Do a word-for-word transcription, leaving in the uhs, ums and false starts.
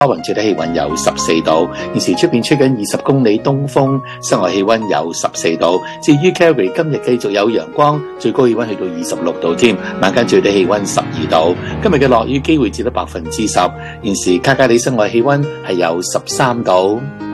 多雲，最低氣溫有十四度，現時出邊吹緊二十公里東風，室外氣溫有十四度。至於 Calgary 今日繼續有陽光，最高氣溫去到二十六度添，晚間最低氣溫十二度。今日嘅落雨機會至到百分之十，現時卡加里室外氣溫係有十三度。